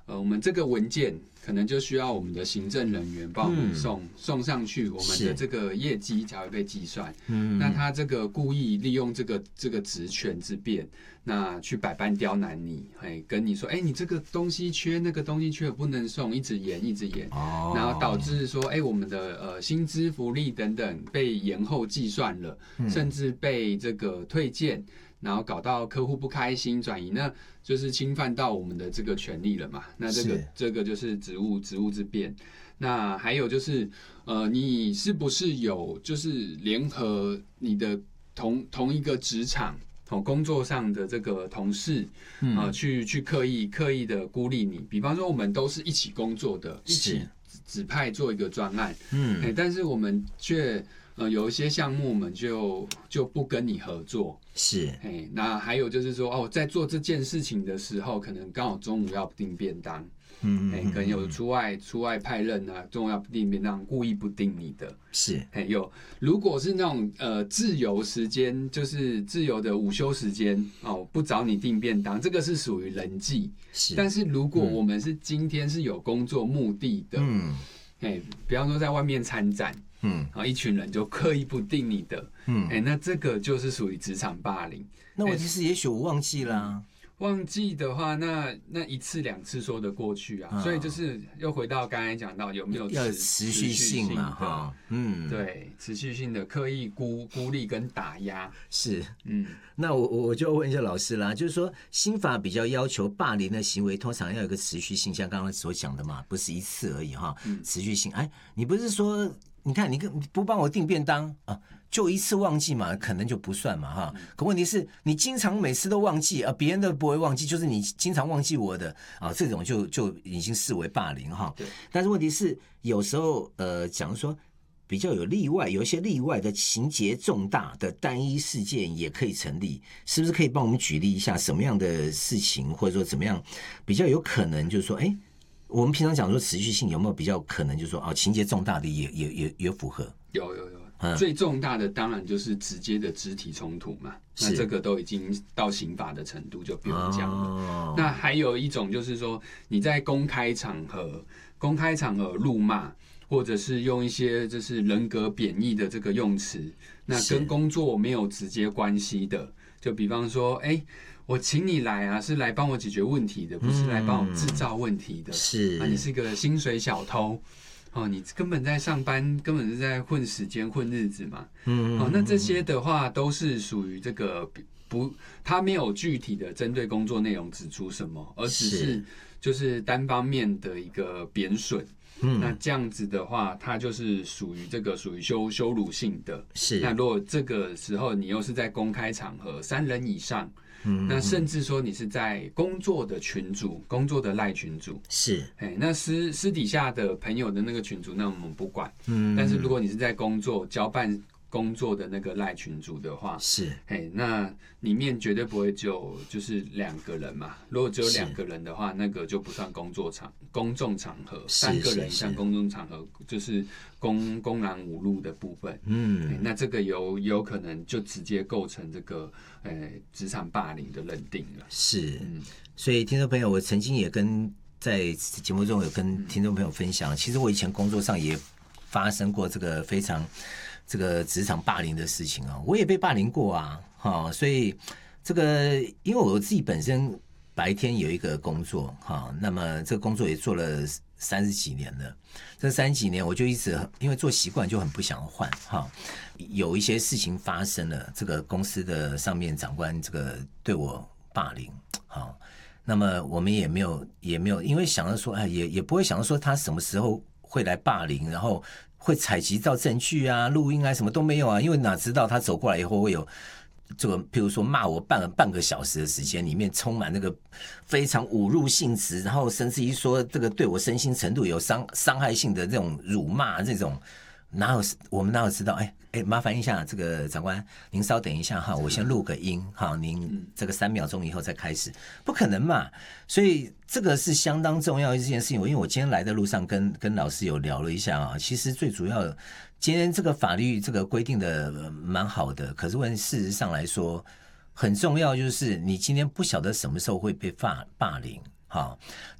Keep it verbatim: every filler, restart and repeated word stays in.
呃，我们这个文件可能就需要我们的行政人员帮我们送、嗯、送上去，我们的这个业绩才会被计算。嗯，那他这个故意利用这个这个职权之便，那去百般刁难你，哎，跟你说，哎，你这个东西缺，那个东西缺，不能送，一直延，一直延，哦，然后导致说，哎，我们的呃薪资福利等等被延后计算了，嗯、甚至被这个退件。然后搞到客户不开心，转移，那就是侵犯到我们的这个权利了嘛？那这个这个就是职务职务之便。那还有就是，呃，你是不是有就是联合你的同同一个职场、哦工作上的这个同事，啊、呃，去去刻意刻意的孤立你？比方说，我们都是一起工作的，一起指派做一个专案，嗯、欸，但是我们却。呃，有一些项目我们就就不跟你合作， 是， 哎，那还有就是说，哦，在做这件事情的时候，可能刚好中午要订便当，嗯，哎，可能有出外出外派任啊，中午要订便当，故意不订你的， 是， 哎，有，如果是那种呃自由时间，就是自由的午休时间哦，不找你订便当，这个是属于人际， 是，但但是如果我们是今天是有工作目的的，嗯，哎，比方说在外面参展。嗯，然后一群人就刻意不定你的，嗯，哎、欸，那这个就是属于职场霸凌。 那问题是，也许我忘记了、啊欸，忘记的话，那那一次两次说得过去啊。嗯、所以就是又回到刚才讲到有没有持要持续性嘛，哈， 嗯，对，持续性的刻意孤孤立跟打压是，嗯，那我我就问一下老师啦，就是说新法比较要求霸凌的行为通常要有一个持续性，像刚刚所讲的嘛，不是一次而已哈，嗯、持续性。哎，你不是说？你看，你不帮我订便当啊，就一次忘记嘛，可能就不算嘛，哈。可问题是你经常每次都忘记啊，别人都不会忘记，就是你经常忘记我的啊，这种就就已经视为霸凌哈。但是问题是，有时候呃，假如说比较有例外，有一些例外的情节重大的单一事件也可以成立，是不是可以帮我们举例一下什么样的事情，或者说怎么样比较有可能，就是说，哎。我们平常讲说持续性有没有比较可能，就是说哦，情节重大的也也也也符合？ 有有有，嗯、最重大的当然就是直接的肢体冲突嘛，那这个都已经到刑法的程度，就不用讲了。哦、那还有一种就是说你在公开场合、公开场合辱骂，或者是用一些就是人格贬义的这个用词，那跟工作没有直接关系的，就比方说，哎、欸。我请你来啊，是来帮我解决问题的，不是来帮我制造问题的。 是、 嗯，啊，你是个薪水小偷，哦，你根本在上班，根本是在混时间、混日子嘛。嗯，哦，那这些的话都是属于这个不，他没有具体的针对工作内容指出什么，而只是就是单方面的一个贬损。嗯，那这样子的话，它就是属于这个属于羞羞辱性的。 是， 那如果这个时候你又是在公开场合，三人以上。嗯、那甚至说你是在工作的群组、工作的赖群组， 是， 哎，那私私底下的朋友的那个群组，那我们不管。嗯，但是如果你是在工作交办工作的那个赖群组的话， 是， 哎，那里面绝对不会只有就是两个人嘛。如果只有两个人的话，那个就不算工作场公众场合，三个人以上公众场合就是公公然侮辱的部分。嗯，那这个有有可能就直接构成这个呃职场霸凌的认定了。 是，嗯，所以听众朋友，我曾经也跟在节目中有跟听众朋友分享，其实我以前工作上也发生过这个非常。这个职场霸凌的事情啊，我也被霸凌过啊，哈，所以这个因为我自己本身白天有一个工作哈，那么这个工作也做了三十几年了，这三十几年我就一直因为做习惯就很不想换哈，有一些事情发生了，这个公司的上面长官这个对我霸凌，好，那么我们也没有也没有，因为想到说，哎，也也不会想到说他什么时候会来霸凌，然后。会采集到证据啊、录音啊，什么都没有啊，因为哪知道他走过来以后会有这个，譬如说骂我半半个小时的时间，里面充满那个非常侮辱性质，然后甚至于说这个对我身心程度有伤伤害性的这种辱骂，这种哪有我们哪有知道？哎哎，麻烦一下这个长官，您稍等一下哈，我先录个音哈，您这个三秒钟以后再开始，不可能嘛？所以这个是相当重要的一件事情。因为我今天来的路上跟跟老师有聊了一下啊，其实最主要今天这个法律这个规定的蛮好的，可是问事实上来说，很重要就是你今天不晓得什么时候会被霸霸凌哈。